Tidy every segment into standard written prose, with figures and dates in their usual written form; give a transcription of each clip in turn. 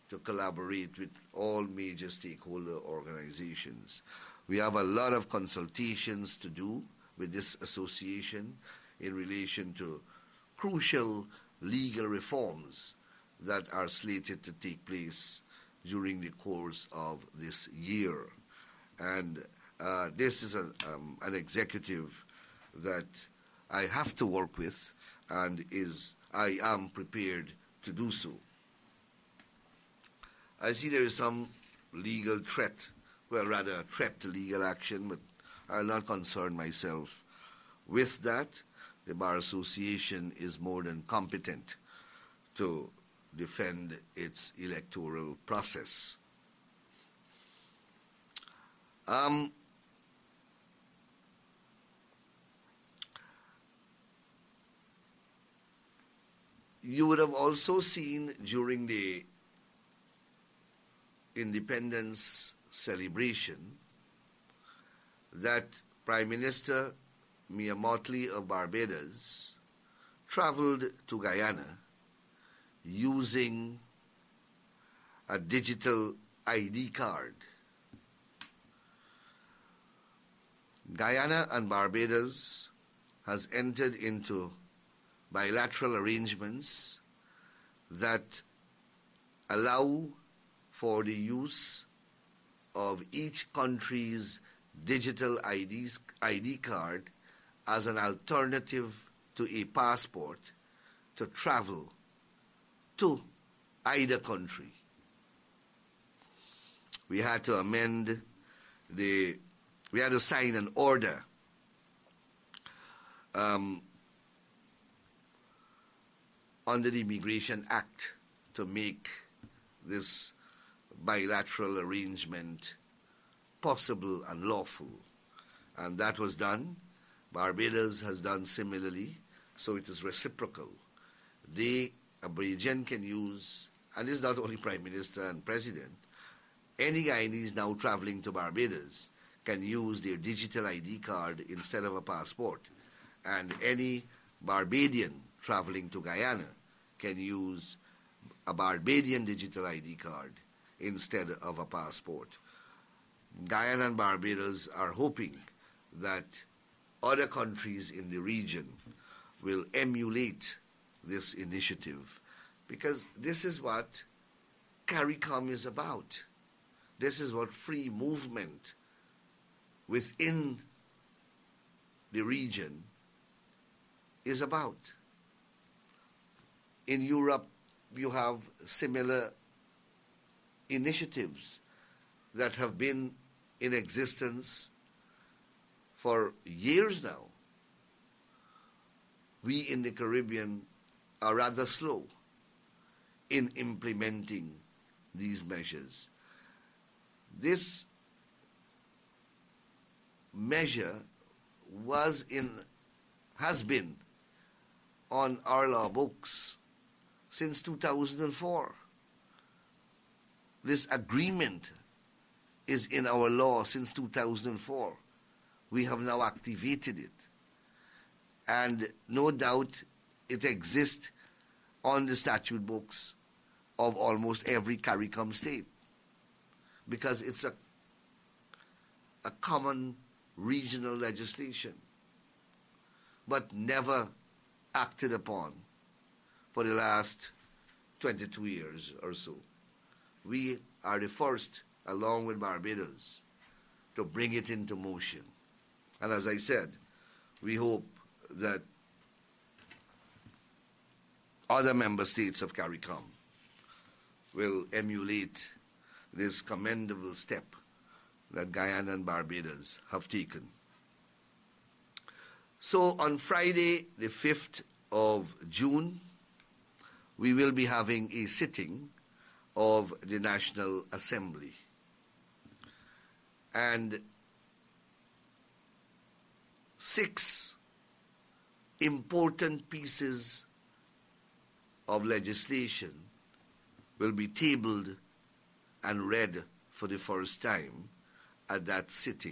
to collaborate with all major stakeholder organizations. We have a lot of consultations to do with this association in relation to crucial legal reforms that are slated to take place during the course of this year. And this is an executive that I have to work with, and I am prepared to do so. I see there is some legal threat, well, rather a threat to legal action, but I'll not concern myself with that. The Bar Association is more than competent to defend its electoral process. You would have also seen during the independence celebration that Prime Minister Mia Mottley of Barbados traveled to Guyana using a digital ID card. Guyana and Barbados has entered into bilateral arrangements that allow for the use of each country's digital ID card as an alternative to a passport to travel to either country. We had to sign an order under the Immigration Act to make this bilateral arrangement possible and lawful. And that was done. Barbados has done similarly, so it is reciprocal. A Bajan can use, and this is not only Prime Minister and President, any Guyanese now traveling to Barbados can use their digital ID card instead of a passport. And any Barbadian traveling to Guyana can use a Barbadian digital ID card instead of a passport. Guyana and Barbados are hoping that other countries in the region will emulate this initiative, because this is what CARICOM is about. This is what free movement within the region is about. In Europe, you have similar initiatives that have been in existence for years now. We in the Caribbean are rather slow in implementing these measures. This measure has been on our law books since 2004. This agreement is in our law since 2004. We have now activated it. And no doubt it exists on the statute books of almost every CARICOM state, because it's a common regional legislation, but never acted upon for the last 22 years or so. We are the first, along with Barbados, to bring it into motion. And as I said, we hope that other member states of CARICOM will emulate this commendable step that Guyana and Barbados have taken. So on Friday, the 5th of June, we will be having a sitting of the National Assembly. And 6 important pieces of legislation will be tabled and read for the first time at that sitting.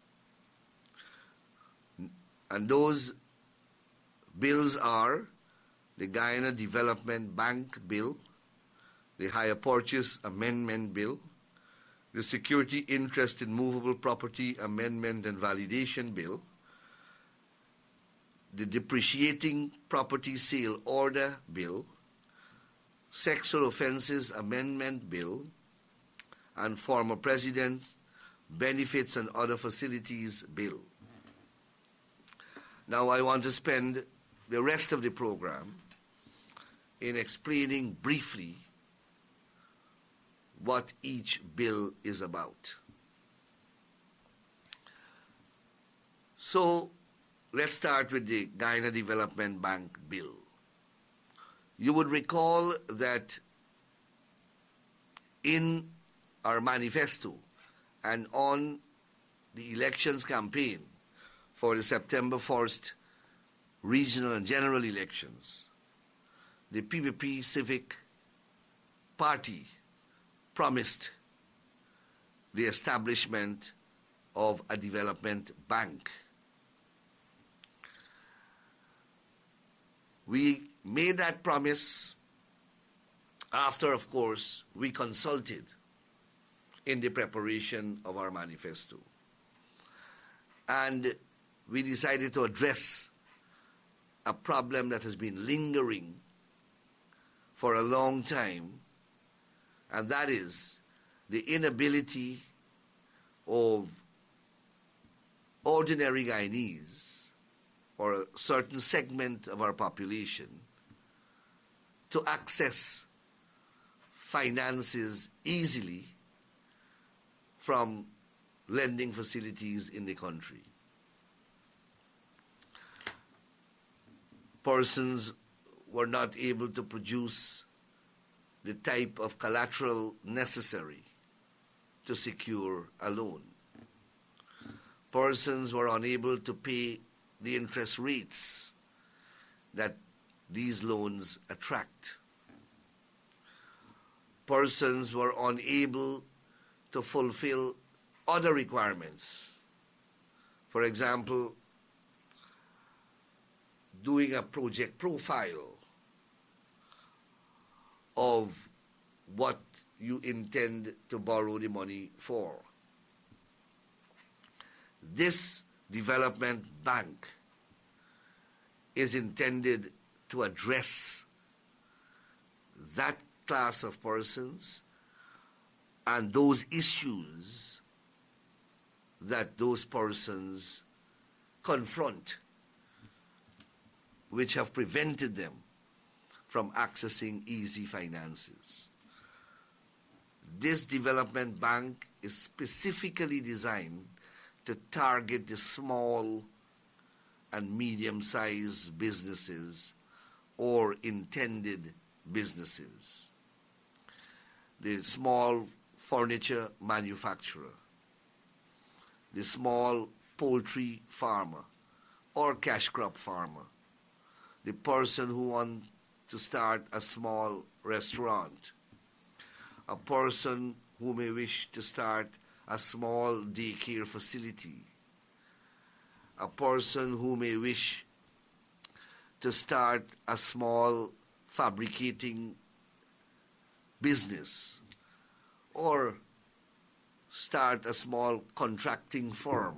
And those bills are the Guyana Development Bank Bill, the Hire Purchase Amendment Bill, the Security Interest in Movable Property Amendment and Validation Bill, the Depreciating Property Sale Order Bill, Sexual Offences Amendment Bill, and former President Benefits and Other Facilities Bill. Now I want to spend the rest of the program in explaining briefly what each bill is about. So let's start with the Guyana Development Bank Bill. You would recall that in our manifesto and on the elections campaign for the September 1st regional and general elections, the PPP Civic Party promised the establishment of a development bank. We made that promise after, of course, we consulted in the preparation of our manifesto. And we decided to address a problem that has been lingering for a long time, and that is the inability of ordinary Guyanese, or a certain segment of our population, to access finances easily from lending facilities in the country. Persons were not able to produce the type of collateral necessary to secure a loan. Persons were unable to pay the interest rates that these loans attract. Persons were unable to fulfill other requirements. For example, doing a project profile of what you intend to borrow the money for. This development bank is intended to address that class of persons and those issues that those persons confront, which have prevented them from accessing easy finances. This development bank is specifically designed to target the small and medium-sized businesses or intended businesses. The small furniture manufacturer, the small poultry farmer or cash crop farmer, the person who wants to start a small restaurant, a person who may wish to start a small daycare facility, a person who may wish to start a small fabricating business or start a small contracting firm.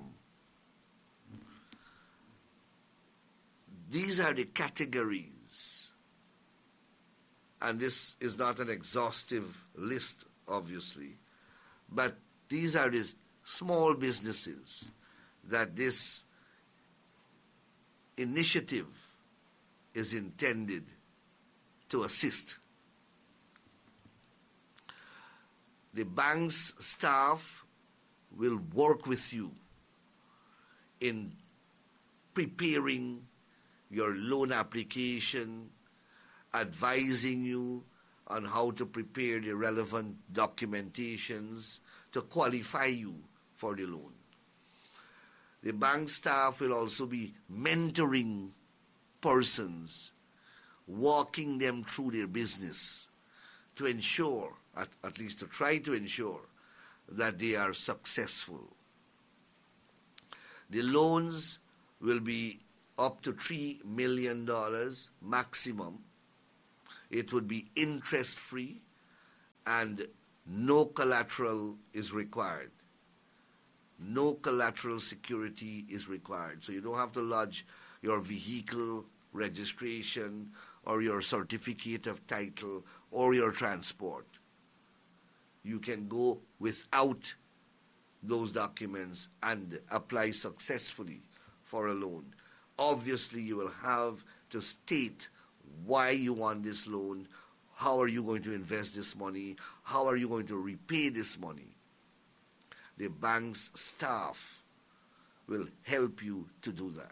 These are the categories, and this is not an exhaustive list, obviously, but these are the small businesses that this initiative is intended to assist. The bank's staff will work with you in preparing your loan application, advising you on how to prepare the relevant documentations to qualify you for the loan. The bank staff will also be mentoring persons, walking them through their business to ensure, at least to try to ensure, that they are successful. The loans will be up to $3 million maximum. It would be interest-free and no collateral is required. No collateral security is required. So you don't have to lodge your vehicle registration or your certificate of title or your transport. You can go without those documents and apply successfully for a loan. Obviously, you will have to state why you want this loan, how are you going to invest this money, how are you going to repay this money. The bank's staff will help you to do that.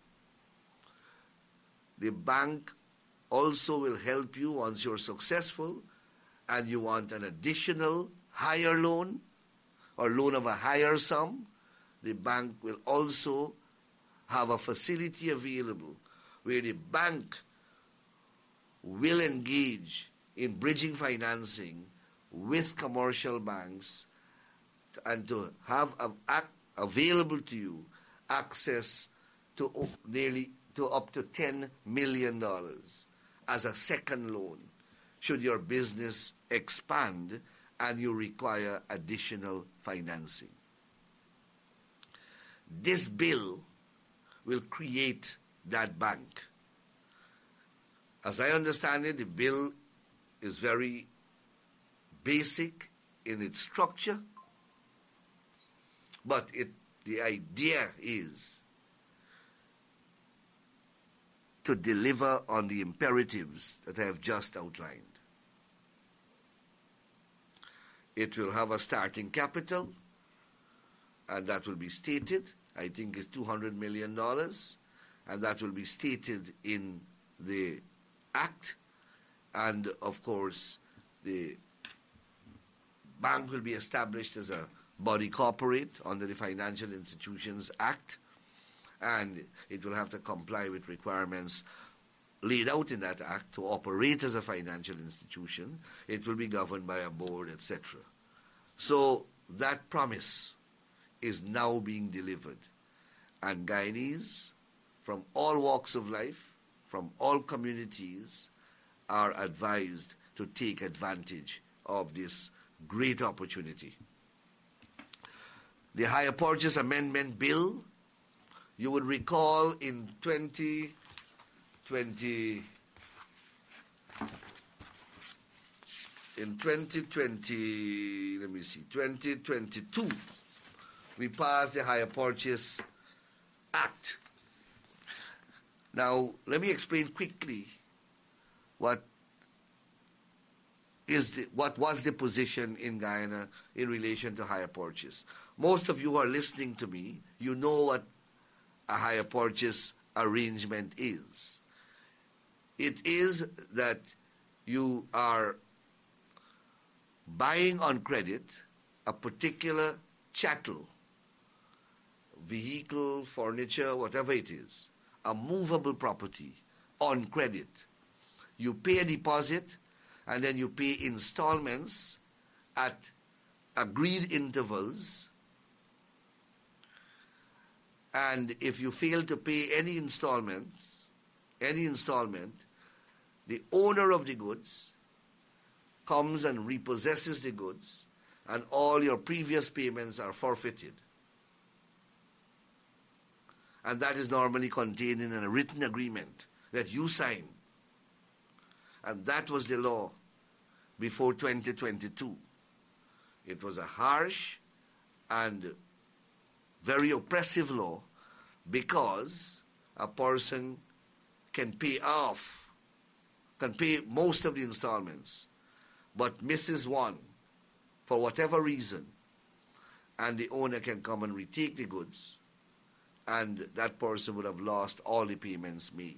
The bank also will help you once you're successful and you want an additional higher loan or loan of a higher sum. The bank will also have a facility available where the bank will engage in bridging financing with commercial banks and to have available to you access to up to $10 million as a second loan should your business expand and you require additional financing. This bill will create that bank. As I understand it, the bill is very basic in its structure, but the idea is to deliver on the imperatives that I have just outlined. It will have a starting capital, and that will be stated. I think it's $200 million, and that will be stated in the Act. And, of course, the bank will be established as a body corporate under the Financial Institutions Act, and it will have to comply with requirements laid out in that act to operate as a financial institution. It will be governed by a board, etc. So that promise is now being delivered, and Guyanese from all walks of life, from all communities, are advised to take advantage of this great opportunity. The Hire Purchase Amendment Bill, you would recall in 2020, let me see, 2022, we passed the Hire Purchase Act. Now, let me explain quickly what was the position in Guyana in relation to hire purchase. Most of you who are listening to me, you know what a hire purchase arrangement is. It is that you are buying on credit a particular chattel, vehicle, furniture, whatever it is, a movable property on credit. You pay a deposit and then you pay installments at agreed intervals. And if you fail to pay any installment, the owner of the goods comes and repossesses the goods, and all your previous payments are forfeited. And that is normally contained in a written agreement that you sign. And that was the law before 2022. It was a harsh and very oppressive law because a person can pay most of the installments, but misses one for whatever reason, and the owner can come and retake the goods, and that person would have lost all the payments made.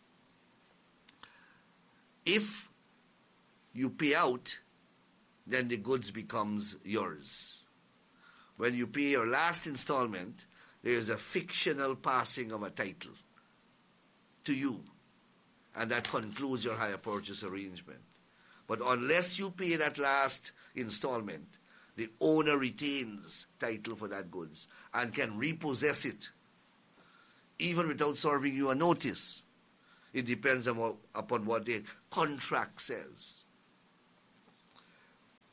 If you pay out, then the goods becomes yours. When you pay your last installment, there is a fictional passing of a title to you, and that concludes your hire purchase arrangement. But unless you pay that last installment, the owner retains title for that goods and can repossess it, even without serving you a notice. It depends upon what the contract says.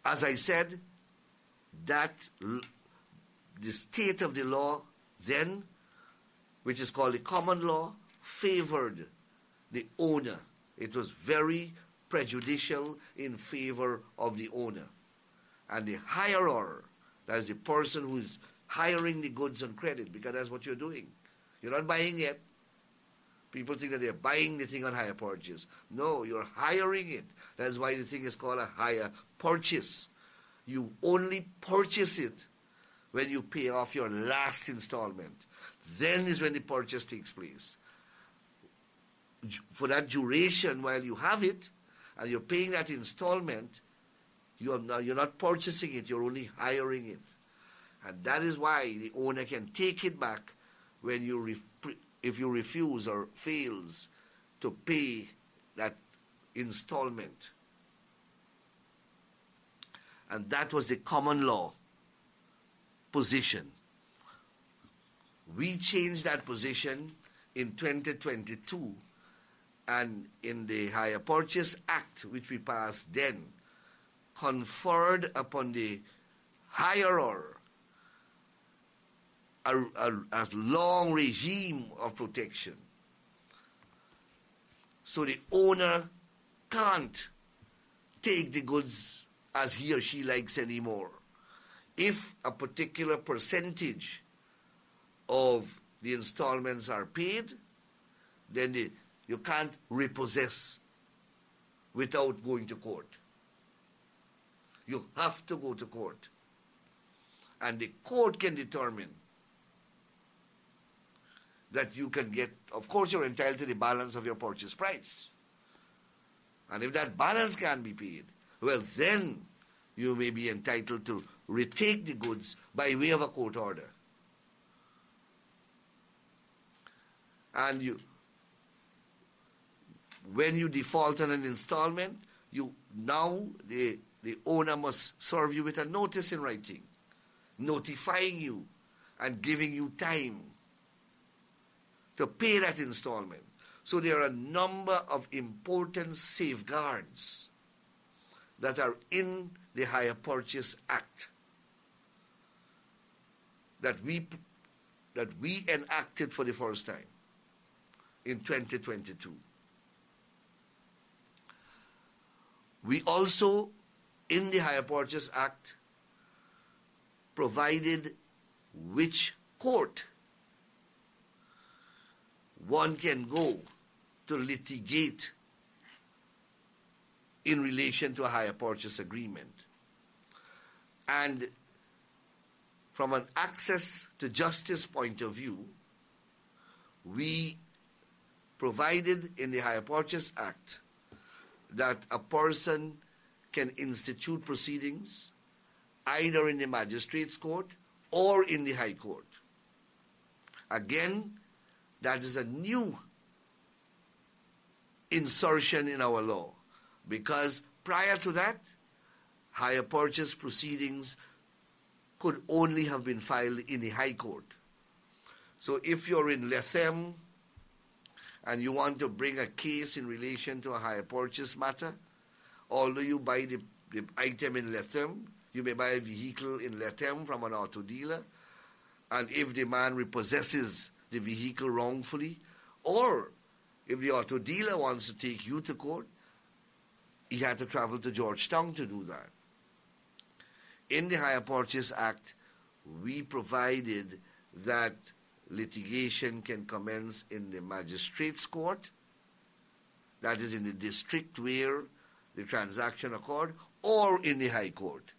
As I said, that the state of the law then, which is called the common law, favored the owner. It was very prejudicial in favor of the owner. And the hirer, that is the person who is hiring the goods on credit, because that's what you're doing. You're not buying it. People think that they're buying the thing on hire purchase. No, you're hiring it. That's why the thing is called a hire purchase. You only purchase it when you pay off your last installment. Then is when the purchase takes place. For that duration, while you have it, and you're paying that installment, you're not purchasing it, you're only hiring it. And that is why the owner can take it back when if you refuse or fails to pay that installment. And that was the common law position. We changed that position in 2022, and in the Hire Purchase Act, which we passed then, conferred upon the hirer a long regime of protection. So the owner can't take the goods as he or she likes anymore. If a particular percentage of the installments are paid, then you can't repossess without going to court. You have to go to court. And the court can determine that you can get, of course you're entitled to the balance of your purchase price. And if that balance can't be paid, well then you may be entitled to retake the goods by way of a court order. And when you default on an installment, the owner must serve you with a notice in writing, notifying you and giving you time to pay that installment. So there are a number of important safeguards that are in the Hire Purchase Act that we enacted for the first time in 2022. We also, in the Hire Purchase Act, provided which court one can go to litigate in relation to a hire purchase agreement. And from an access to justice point of view, we provided in the Hire Purchase Act that a person can institute proceedings either in the magistrate's court or in the high court. Again, that is a new insertion in our law, because prior to that, hire purchase proceedings could only have been filed in the high court. So if you're in Lethem and you want to bring a case in relation to a hire purchase matter, although you buy the item in Lethem, you may buy a vehicle in Lethem from an auto dealer, and if the man repossesses the vehicle wrongfully, or if the auto dealer wants to take you to court, he had to travel to Georgetown to do that. In the Hire Purchase Act, we provided that litigation can commence in the magistrate's court, that is in the district where the transaction occurred, or in the high court.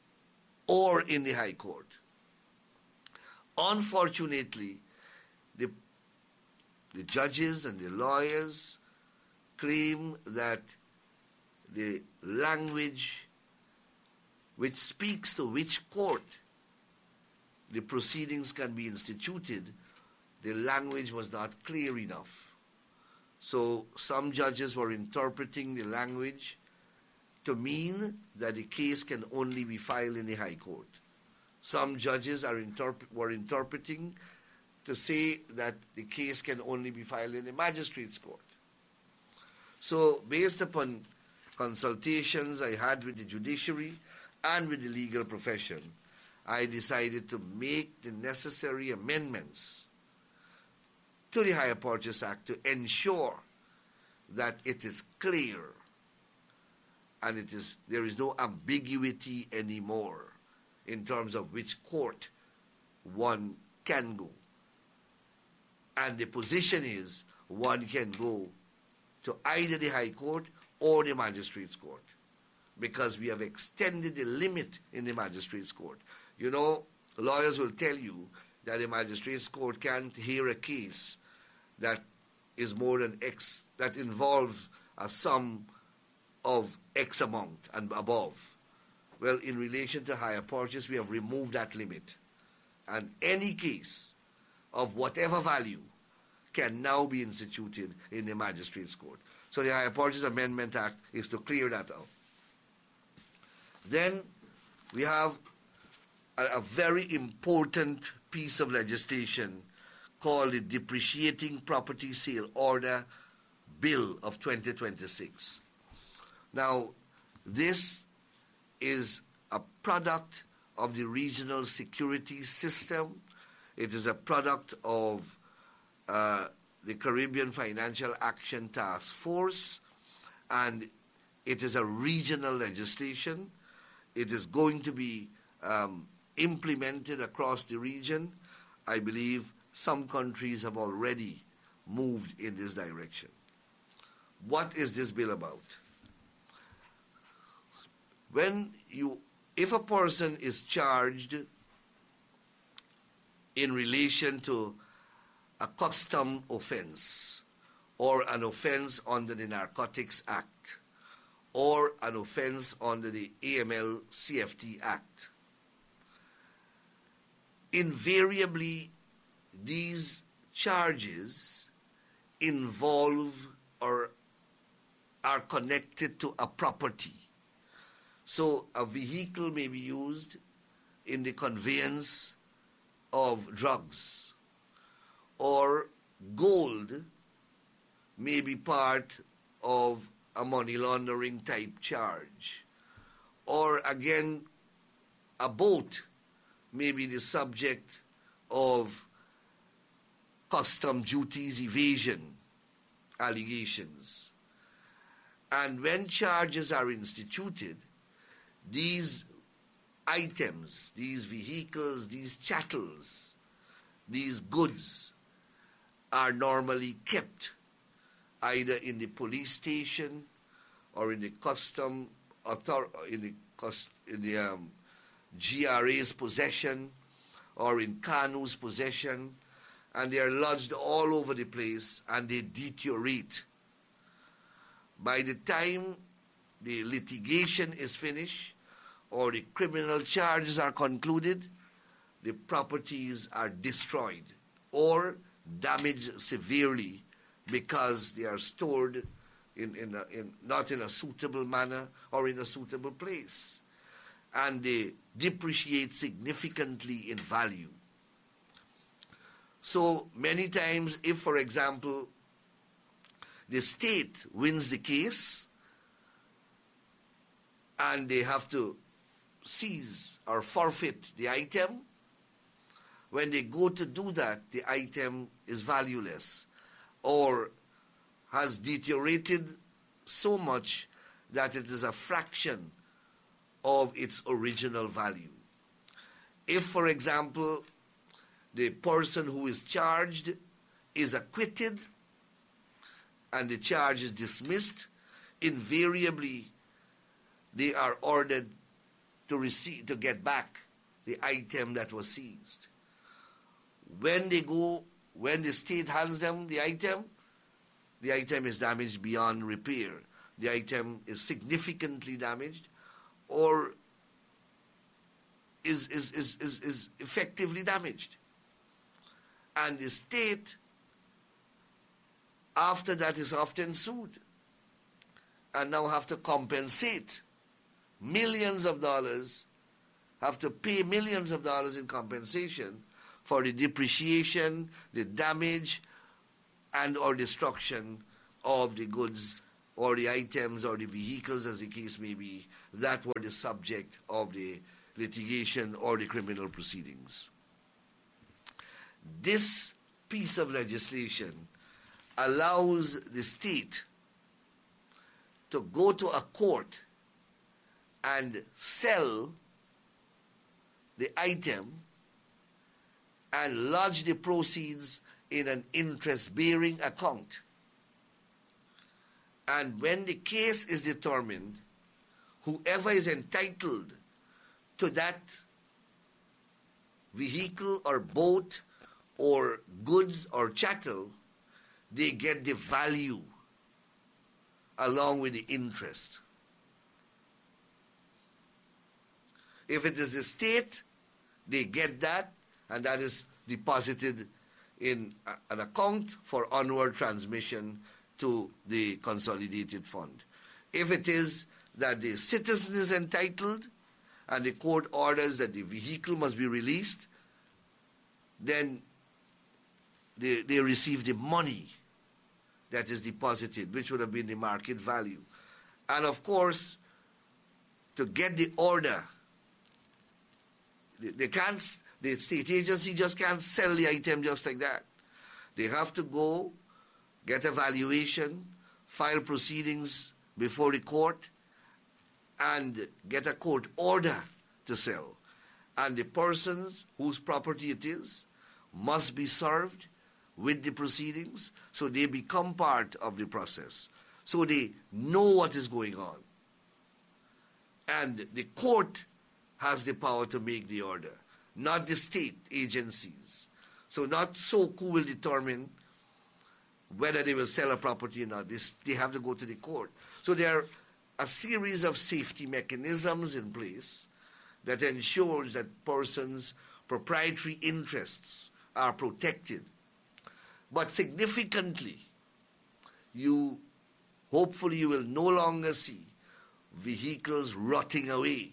Unfortunately, the judges and the lawyers claim that the language which speaks to which court the proceedings can be instituted, the language was not clear enough. So some judges were interpreting the language to mean that the case can only be filed in the high court. Some judges were interpreting to say that the case can only be filed in the magistrate's court. So based upon consultations I had with the judiciary and with the legal profession, I decided to make the necessary amendments to the Hire Purchase Act to ensure that it is clear and there is no ambiguity anymore in terms of which court one can go. And the position is one can go to either the High Court or the Magistrates Court, because we have extended the limit in the Magistrates Court. You know, lawyers will tell you that the Magistrates Court can't hear a case that is more than X, that involves a sum of X amount and above. Well, in relation to hire purchase, we have removed that limit. And any case of whatever value can now be instituted in the Magistrates Court. So the Hire Purchase Amendment Act is to clear that out. Then we have a very important piece of legislation called the Depreciating Property Sale Order Bill of 2026. Now, this is a product of the regional security system. It is a product of the Caribbean Financial Action Task Force, and it is a regional legislation. It is going to be implemented across the region. I believe some countries have already moved in this direction. What is this bill about? If a person is charged in relation to a custom offense or an offense under the Narcotics Act or an offense under the AML-CFT Act, invariably these charges involve or are connected to a property. So a vehicle may be used in the conveyance of drugs, or gold may be part of a money laundering type charge, or again, a boat may be the subject of custom duties evasion allegations. And when charges are instituted, these items, these vehicles, these chattels, these goods are normally kept either in the police station or in the custom authority, in the GRA's possession or in KANU's possession, and they are lodged all over the place and they deteriorate. By the time the litigation is finished or the criminal charges are concluded, the properties are destroyed or damaged severely because they are stored not in a suitable manner or in a suitable place, and they depreciate significantly in value. So many times, if, for example, the state wins the case and they have to seize or forfeit the item, when they go to do that, the item is valueless or has deteriorated so much that it is a fraction of its original value. If, for example, the person who is charged is acquitted and the charge is dismissed, invariably they are ordered to get back the item that was seized. When the state hands them the item is damaged beyond repair. The item is significantly damaged or is effectively damaged. And the state, after that, is often sued and now have to compensate millions of dollars, have to pay millions of dollars in compensation for the depreciation, the damage, and or destruction of the goods or the items or the vehicles, as the case may be, that were the subject of the litigation or the criminal proceedings. This piece of legislation allows the state to go to a court and sell the item and lodge the proceeds in an interest-bearing account. And when the case is determined, whoever is entitled to that vehicle or boat or goods or chattel, they get the value along with the interest. If it is the state, they get that, and that is deposited in an account for onward transmission to the consolidated fund. If it is that the citizen is entitled and the court orders that the vehicle must be released, then they receive the money that is deposited, which would have been the market value. And of course, to get the order, the state agency just can't sell the item just like that. They have to go, get a valuation, file proceedings before the court, and get a court order to sell. And the persons whose property it is must be served with the proceedings, so they become part of the process, so they know what is going on. And the court has the power to make the order, not the state agencies. So not SOCO will determine whether they will sell a property or not. They have to go to the court. So there are a series of safety mechanisms in place that ensures that persons' proprietary interests are protected. But significantly, hopefully you will no longer see vehicles rotting away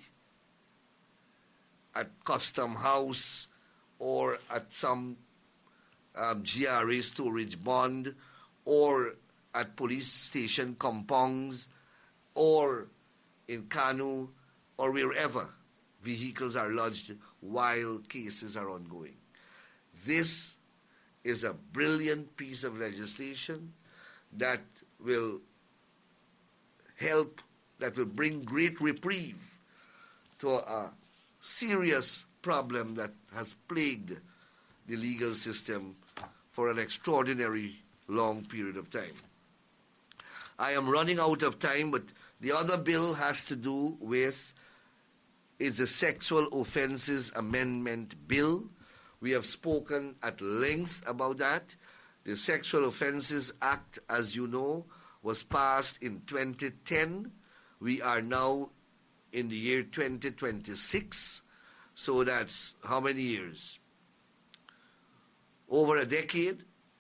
at Custom House or at some GRA storage bond or at police station compounds or in Kanu or wherever vehicles are lodged while cases are ongoing. This is a brilliant piece of legislation that will help, that will bring great reprieve to a serious problem that has plagued the legal system for an extraordinary long period of time. I am running out of time, but the other bill has to do with is the Sexual Offences Amendment Bill. We have spoken at length about that. The Sexual Offences Act, as you know, was passed in 2010. We are now in the year 2026. So that's how many years? Over a decade.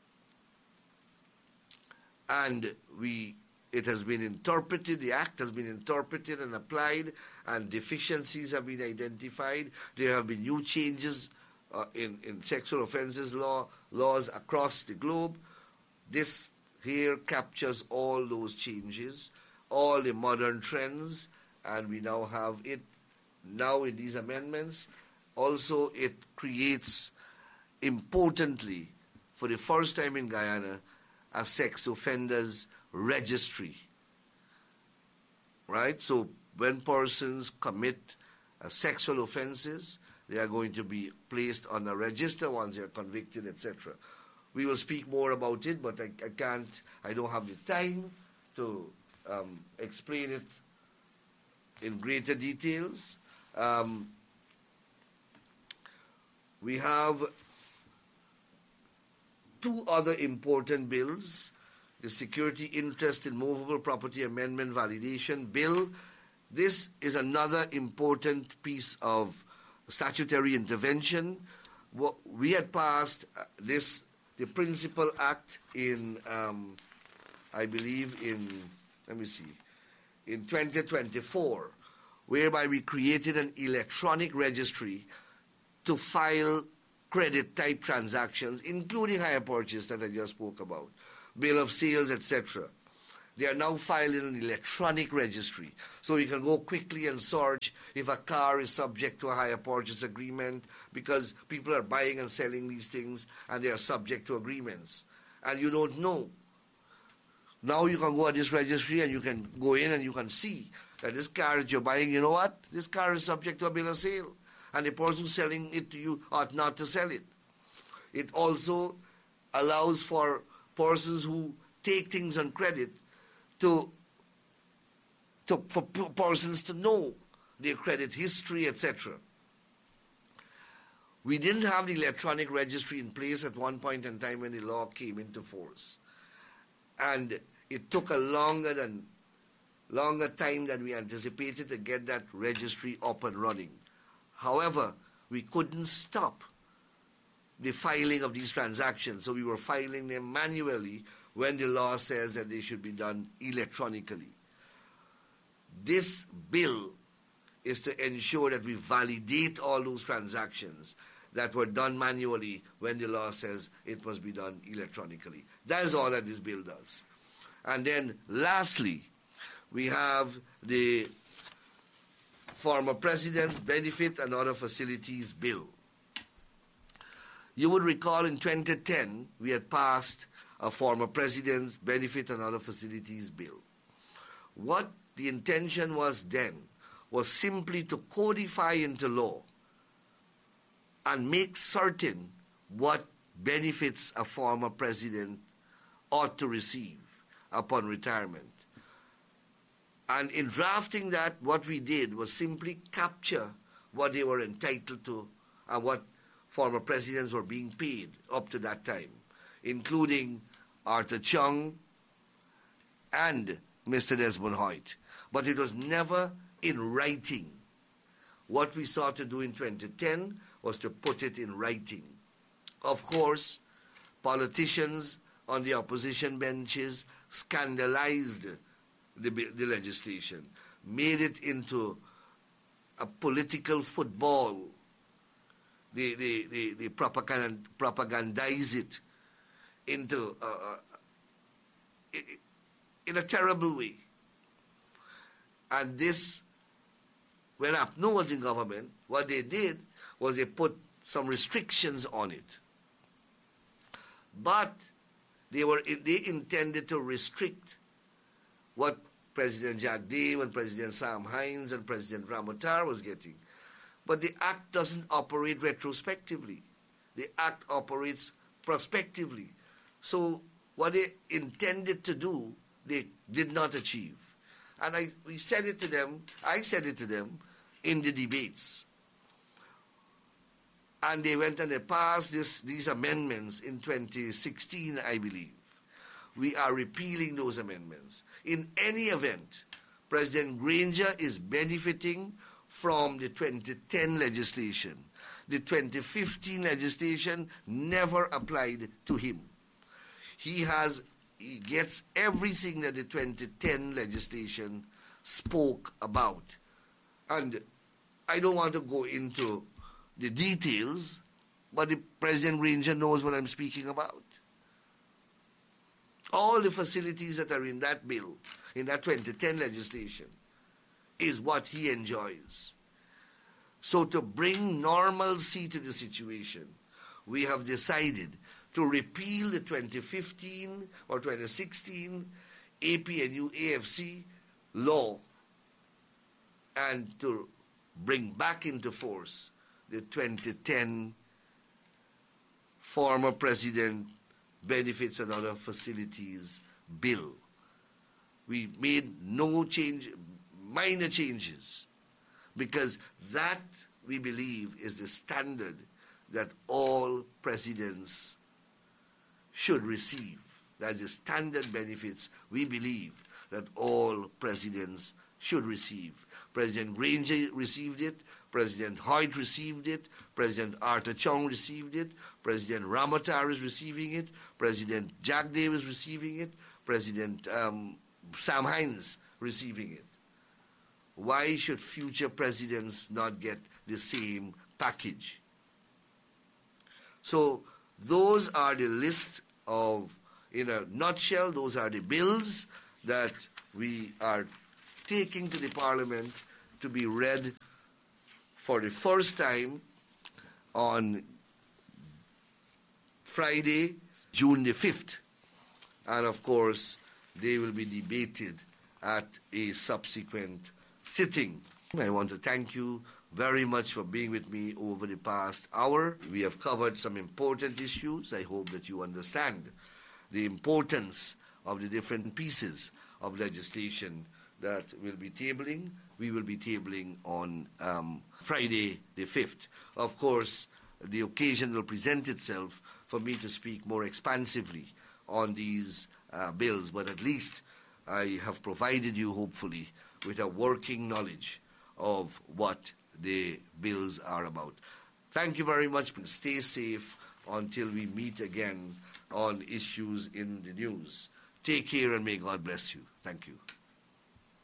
And it has been interpreted, the act has been interpreted and applied, and deficiencies have been identified. There have been new changes in sexual offences laws across the globe. This here captures all those changes, all the modern trends, and we now have it now in these amendments. Also, it creates, importantly, for the first time in Guyana, a sex offenders registry. Right? So when persons commit sexual offenses, they are going to be placed on a register once they are convicted, etc. We will speak more about it, but I don't have the time to explain it in greater details. We have two other important bills. The Security Interest in Movable Property Amendment Validation Bill. This is another important piece of statutory intervention. We had passed the Principal Act in, I believe in 2024, whereby we created an electronic registry to file credit-type transactions, including hire purchase that I just spoke about, bill of sales, etc. They are now filed in an electronic registry. So you can go quickly and search if a car is subject to a hire purchase agreement, because people are buying and selling these things and they are subject to agreements. And you don't know. Now you can go at this registry and you can go in and you can see that this car that you're buying, you know what? This car is subject to a bill of sale. And the person selling it to you ought not to sell it. It also allows for persons who take things on credit for persons to know their credit history, etc. We didn't have the electronic registry in place at one point in time when the law came into force. And it took a longer time than we anticipated to get that registry up and running. However, we couldn't stop the filing of these transactions, so we were filing them manually when the law says that they should be done electronically. This bill is to ensure that we validate all those transactions that were done manually when the law says it must be done electronically. That is all that this bill does. And then lastly, we have the Former President's Benefit and Other Facilities Bill. You would recall in 2010, we had passed a Former President's Benefit and Other Facilities Bill. What the intention was then was simply to codify into law and make certain what benefits a former president ought to receive upon retirement. And in drafting that, what we did was simply capture what they were entitled to and what former presidents were being paid up to that time, including Arthur Chung and Mr. Desmond Hoyt. But it was never in writing. What we sought to do in 2010 was to put it in writing. Of course, politicians on the opposition benches scandalized the legislation, made it into a political football. They propagandize it into in a terrible way. And this, when APNO was in government, what they did was they put some restrictions on it. But they intended to restrict what President Jack Dave and President Sam Hines and President Ramotar was getting. But the Act doesn't operate retrospectively. The Act operates prospectively. So what they intended to do, they did not achieve. And I said it to them in the debates. And they went and they passed these amendments in 2016, I believe. We are repealing those amendments. In any event, President Granger is benefiting from the 2010 legislation. The 2015 legislation never applied to him. He gets everything that the 2010 legislation spoke about. And I don't want to go into the details, but the President Granger knows what I'm speaking about. All the facilities that are in that bill, in that 2010 legislation, is what he enjoys. So to bring normalcy to the situation, we have decided to repeal the 2015 or 2016 APNU AFC law and to bring back into force the 2010 Former President Benefits and Other Facilities Bill. We made no change, minor changes, because that, we believe, is the standard that all presidents should receive. That is the standard benefits we believe that all presidents should receive. President Granger received it, President Hoyt received it, President Arthur Chung received it, President Ramotar is receiving it, President Jack Dave is receiving it, President Sam Hines receiving it. Why should future presidents not get the same package? So those are the list of, in a nutshell, those are the bills that we are taking to the Parliament to be read for the first time on Friday, June the 5th. And of course, they will be debated at a subsequent sitting. I want to thank you very much for being with me over the past hour. We have covered some important issues. I hope that you understand the importance of the different pieces of legislation that we'll be tabling. We will be tabling on Friday the 5th. Of course, the occasion will present itself for me to speak more expansively on these bills, but at least I have provided you, hopefully, with a working knowledge of what the bills are about. Thank you very much. Stay safe until we meet again on issues in the news. Take care and may God bless you. Thank you.